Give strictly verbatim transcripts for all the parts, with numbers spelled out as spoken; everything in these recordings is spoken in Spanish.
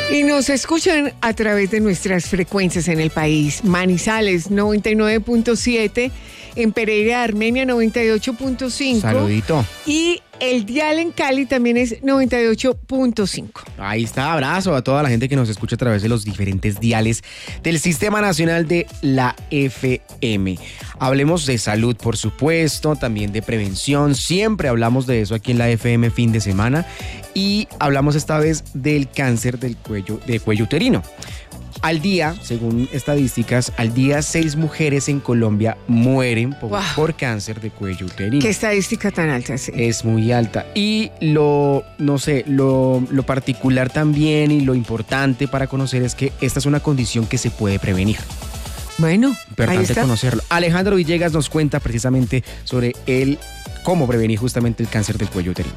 Y nos escuchan a través de nuestras frecuencias en el país. Manizales noventa y nueve punto siete, en Pereira, Armenia noventa y ocho punto cinco. Saludito. Y el dial en Cali también es noventa y ocho punto cinco. Ahí está, abrazo a toda la gente que nos escucha a través de los diferentes diales del Sistema Nacional de la F M. Hablemos de salud, por supuesto, también de prevención. Siempre hablamos de eso aquí en la F M fin de semana. Y hablamos esta vez del cáncer del cuello, de cuello uterino. Al día, según estadísticas, al día seis mujeres en Colombia mueren por, wow. por cáncer de cuello uterino. ¿Qué estadística tan alta? Sí. Es muy alta. Y lo, no sé, lo, lo particular también y lo importante para conocer es que esta es una condición que se puede prevenir. Bueno, importante conocerlo. Alejandro Villegas nos cuenta precisamente sobre el cómo prevenir justamente el cáncer del cuello uterino.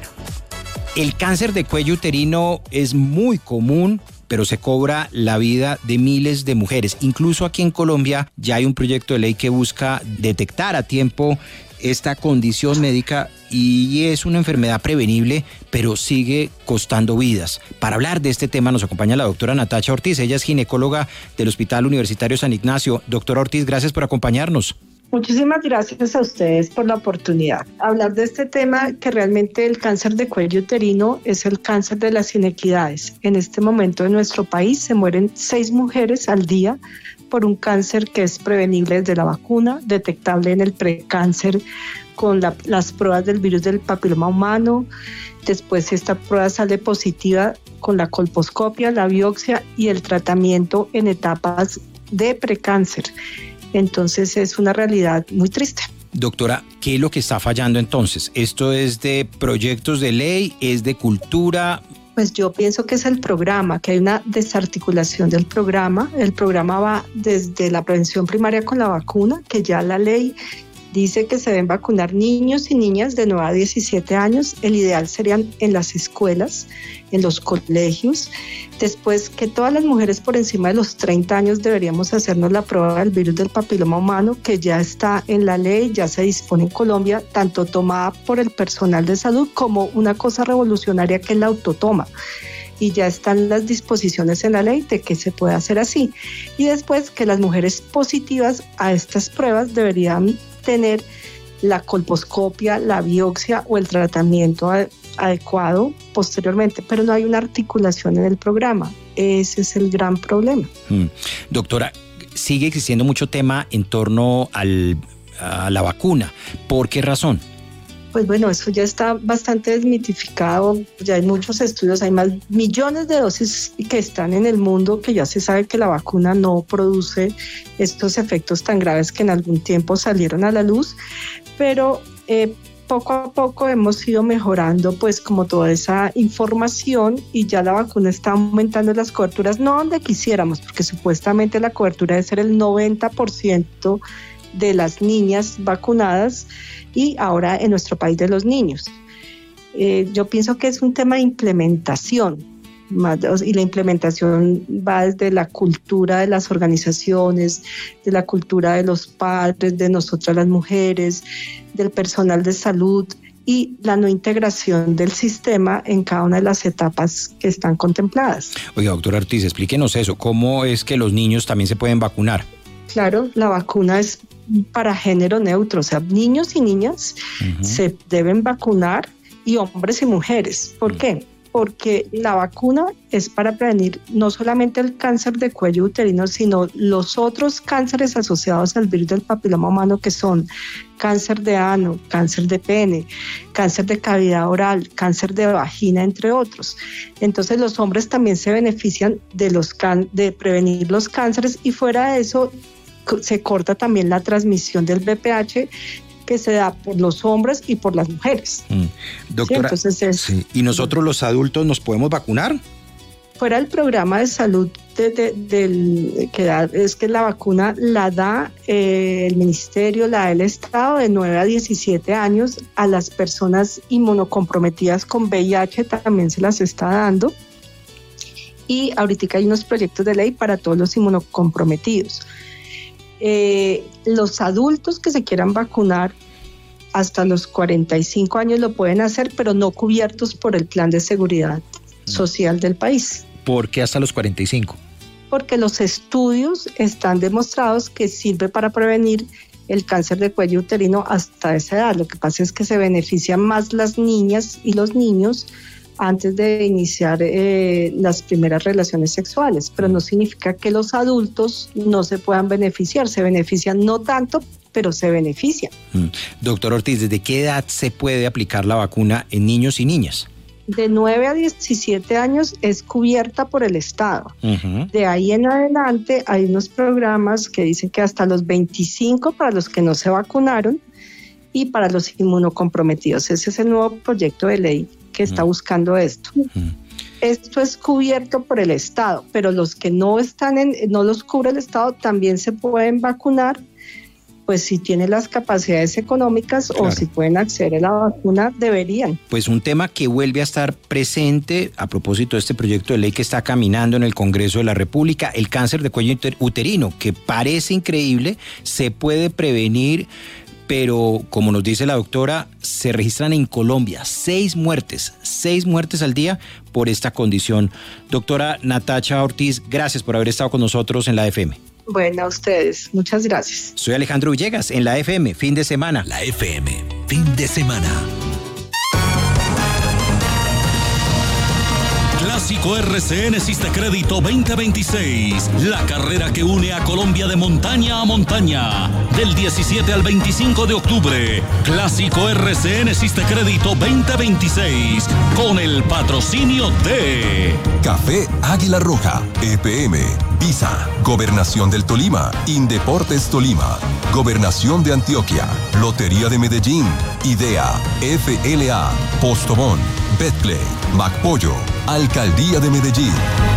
El cáncer de cuello uterino es muy común, pero se cobra la vida de miles de mujeres. Incluso aquí en Colombia ya hay un proyecto de ley que busca detectar a tiempo esta condición médica y es una enfermedad prevenible, pero sigue costando vidas. Para hablar de este tema nos acompaña la doctora Natacha Ortiz. Ella es ginecóloga del Hospital Universitario San Ignacio. Doctora Ortiz, gracias por acompañarnos. Muchísimas gracias a ustedes por la oportunidad. Hablar de este tema, que realmente el cáncer de cuello uterino es el cáncer de las inequidades. En este momento en nuestro país se mueren seis mujeres al día por un cáncer que es prevenible desde la vacuna, detectable en el precáncer con la, las pruebas del virus del papiloma humano. Después, si esta prueba sale positiva, con la colposcopia, la biopsia y el tratamiento en etapas de precáncer. Entonces es una realidad muy triste. Doctora, ¿qué es lo que está fallando entonces? ¿Esto es de proyectos de ley? ¿Es de cultura? Pues yo pienso que es el programa, que hay una desarticulación del programa. El programa va desde la prevención primaria con la vacuna, que ya la ley dice que se deben vacunar niños y niñas de nueve a diecisiete años. El ideal serían en las escuelas, en los colegios. Después, que todas las mujeres por encima de los treinta años deberíamos hacernos la prueba del virus del papiloma humano, que ya está en la ley, ya se dispone en Colombia, tanto tomada por el personal de salud como una cosa revolucionaria que es la autotoma. Y ya están las disposiciones en la ley de que se puede hacer así. Y después, que las mujeres positivas a estas pruebas deberían tener la colposcopia, la biopsia o el tratamiento a, adecuado posteriormente, pero no hay una articulación en el programa. Ese es el gran problema. Mm. Doctora, sigue existiendo mucho tema en torno al, a la vacuna. ¿Por qué razón? Pues bueno, eso ya está bastante desmitificado, ya hay muchos estudios, hay más millones de dosis que están en el mundo, que ya se sabe que la vacuna no produce estos efectos tan graves que en algún tiempo salieron a la luz, pero eh, poco a poco hemos ido mejorando pues como toda esa información y ya la vacuna está aumentando las coberturas, no donde quisiéramos, porque supuestamente la cobertura debe ser el noventa por ciento de las niñas vacunadas y ahora en nuestro país de los niños. Eh, yo pienso que es un tema de implementación más, y la implementación va desde la cultura de las organizaciones, de la cultura de los padres, de nosotras las mujeres, del personal de salud y la no integración del sistema en cada una de las etapas que están contempladas. Oiga, doctora Ortiz, explíquenos eso, ¿cómo es que los niños también se pueden vacunar? Claro, la vacuna es para género neutro, o sea, niños y niñas uh-huh. se deben vacunar y hombres y mujeres. ¿Por uh-huh. qué? Porque la vacuna es para prevenir no solamente el cáncer de cuello uterino, sino los otros cánceres asociados al virus del papiloma humano, que son cáncer de ano, cáncer de pene, cáncer de cavidad oral, cáncer de vagina, entre otros. Entonces los hombres también se benefician de, los can- de prevenir los cánceres y fuera de eso se corta también la transmisión del V I H que se da por los hombres y por las mujeres. Mm. Doctora, ¿sí? Entonces es, sí. ¿Y nosotros los adultos nos podemos vacunar? Fuera el programa de salud de, de, del, que da, es que la vacuna la da eh, el ministerio, la da el Estado de nueve a diecisiete años. A las personas inmunocomprometidas con V I H también se las está dando. Y ahorita hay unos proyectos de ley para todos los inmunocomprometidos. Eh, los adultos que se quieran vacunar hasta los cuarenta y cinco años lo pueden hacer, pero no cubiertos por el plan de seguridad social del país. ¿Por qué hasta los cuarenta y cinco? Porque los estudios están demostrados que sirve para prevenir el cáncer de cuello uterino hasta esa edad. Lo que pasa es que se benefician más las niñas y los niños antes de iniciar eh, las primeras relaciones sexuales, pero no significa que los adultos no se puedan beneficiar. Se benefician no tanto, pero se benefician. Mm. Doctor Ortiz, ¿desde qué edad se puede aplicar la vacuna en niños y niñas? De nueve a diecisiete años es cubierta por el Estado. Uh-huh. De ahí en adelante hay unos programas que dicen que hasta los veinticinco para los que no se vacunaron y para los inmunocomprometidos. Ese es el nuevo proyecto de ley que está uh-huh. buscando esto. Uh-huh. Esto es cubierto por el Estado, pero los que no están en, no los cubre el Estado también se pueden vacunar, pues si tienen las capacidades económicas, claro, o si pueden acceder a la vacuna, deberían. Pues un tema que vuelve a estar presente a propósito de este proyecto de ley que está caminando en el Congreso de la República, el cáncer de cuello uterino, que parece increíble, se puede prevenir, pero como nos dice la doctora, se registran en Colombia seis muertes, seis muertes al día por esta condición. Doctora Natacha Ortiz, gracias por haber estado con nosotros en la F M. Bueno, a ustedes, muchas gracias. Soy Alejandro Villegas en la F M, fin de semana. La F M, fin de semana. Clásico R C N Sistecrédito veinte veintiséis, la carrera que une a Colombia de montaña a montaña, del diecisiete al veinticinco de octubre. Clásico R C N Sistecrédito veinte veintiséis, con el patrocinio de Café Águila Roja, E P M, Visa, Gobernación del Tolima, Indeportes Tolima, Gobernación de Antioquia, Lotería de Medellín, IDEA, F L A, Postobón, Betplay, MacPollo, Alcaldía de Medellín.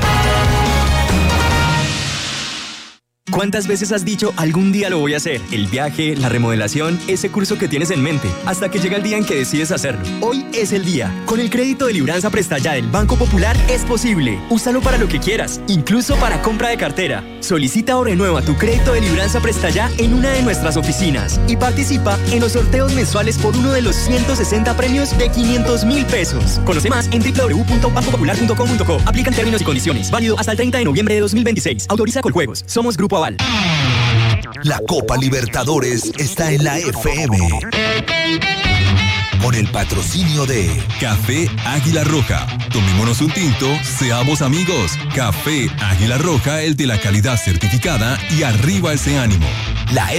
¿Cuántas veces has dicho algún día lo voy a hacer? El viaje, la remodelación, ese curso que tienes en mente, hasta que llega el día en que decides hacerlo. Hoy es el día. Con el crédito de Libranza Presta Ya del Banco Popular es posible. Úsalo para lo que quieras, incluso para compra de cartera. Solicita o renueva tu crédito de Libranza Presta Ya en una de nuestras oficinas y participa en los sorteos mensuales por uno de los ciento sesenta premios de quinientos mil pesos. Conoce más en doble u doble u doble u punto banco popular punto com punto co. Aplican términos y condiciones. Válido hasta el treinta de noviembre de dos mil veintiséis. Autoriza Coljuegos. Somos Grupo Aval. La Copa Libertadores está en la F M. Con el patrocinio de Café Águila Roja. Tomémonos un tinto, seamos amigos. Café Águila Roja, el de la calidad certificada, y arriba ese ánimo. La